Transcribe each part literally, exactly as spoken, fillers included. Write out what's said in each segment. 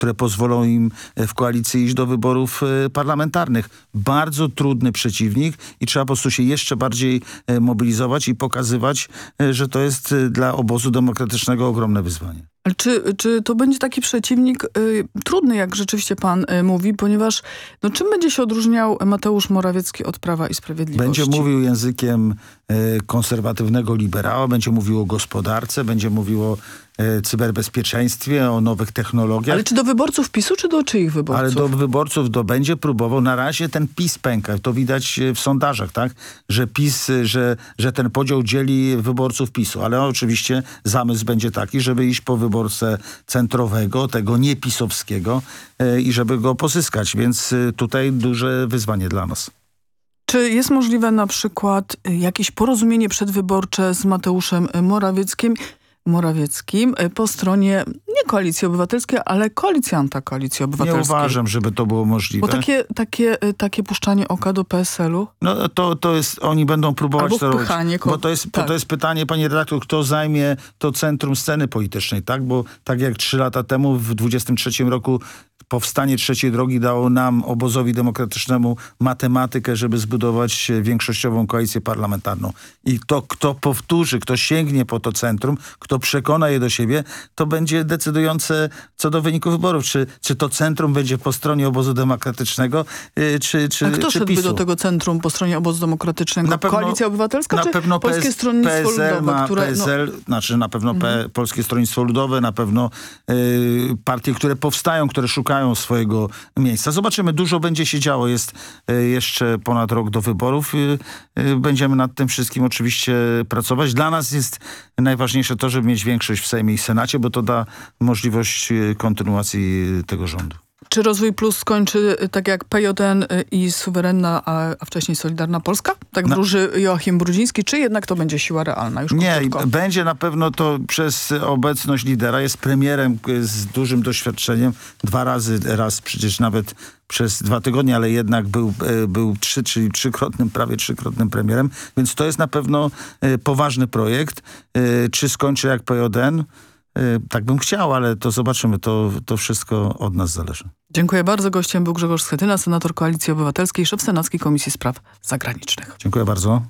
które pozwolą im w koalicji iść do wyborów parlamentarnych. Bardzo trudny przeciwnik i trzeba po prostu się jeszcze bardziej mobilizować i pokazywać, że to jest dla obozu demokratycznego ogromne wyzwanie. Ale czy, czy to będzie taki przeciwnik y, trudny, jak rzeczywiście pan y, mówi, ponieważ no, czym będzie się odróżniał Mateusz Morawiecki od Prawa i Sprawiedliwości? Będzie mówił językiem y, konserwatywnego liberała, będzie mówił o gospodarce, będzie mówił o y, cyberbezpieczeństwie, o nowych technologiach. Ale czy do wyborców PiSu, czy do czyich wyborców? Ale do wyborców do, będzie próbował. Na razie ten PiS pęka. To widać w sondażach, tak? Że PiS, że, że ten podział dzieli wyborców PiSu. Ale oczywiście zamysł będzie taki, żeby iść po wyborcę centrowego, tego niepisowskiego yy, i żeby go pozyskać. Więc yy, tutaj duże wyzwanie dla nas. Czy jest możliwe na przykład jakieś porozumienie przedwyborcze z Mateuszem Morawieckim, Morawieckim po stronie nie Koalicji Obywatelskiej, ale koalicjanta Koalicji Obywatelskiej? Nie uważam, żeby to było możliwe. Bo takie, takie, takie puszczanie oka do P S L-u? No to, to jest, oni będą próbować Albo to robić. wpychanie Bo to jest, tak. to jest pytanie, pani redaktor, kto zajmie to centrum sceny politycznej, tak? Bo tak jak trzy lata temu, w dwudziestym trzecim roku powstanie Trzeciej Drogi dało nam, obozowi demokratycznemu, matematykę, żeby zbudować większościową koalicję parlamentarną. I to, kto powtórzy, kto sięgnie po to centrum, kto przekona je do siebie, to będzie decydujące co do wyniku wyborów. Czy, czy to centrum będzie po stronie obozu demokratycznego, yy, czy, czy, A kto czy szedłby PiSu? do tego centrum po stronie obozu demokratycznego? Na pewno, Koalicja Obywatelska na czy pewno Polskie P S, Stronnictwo P S L Ludowe? Ma, które, P S L, no... znaczy na pewno mhm. P, Polskie Stronnictwo Ludowe, na pewno yy, partie, które powstają, które szukają swojego miejsca. Zobaczymy, dużo będzie się działo. Jest y, jeszcze ponad rok do wyborów. Y, y, będziemy nad tym wszystkim oczywiście pracować. Dla nas jest najważniejsze to, żeby mieć większość w Sejmie i Senacie, bo to da możliwość y, kontynuacji y, tego rządu. Czy Rozwój Plus skończy tak jak P J N i Suwerenna, a, a wcześniej Solidarna Polska? Tak no. wróży Joachim Brudziński, czy jednak to będzie siła realna? Już Nie, krótko. będzie na pewno to przez obecność lidera. Jest premierem z dużym doświadczeniem. Dwa razy, raz przecież nawet przez dwa tygodnie, ale jednak był, był trzy, czyli trzykrotnym, prawie trzykrotnym premierem. Więc to jest na pewno poważny projekt. Czy skończy jak P J N? Tak bym chciał, ale to zobaczymy. To, to wszystko od nas zależy. Dziękuję bardzo. Gościem był Grzegorz Schetyna, senator Koalicji Obywatelskiej, szef Senackiej Komisji Spraw Zagranicznych. Dziękuję bardzo.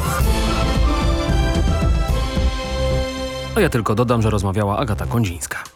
A ja tylko dodam, że rozmawiała Agata Kondzińska.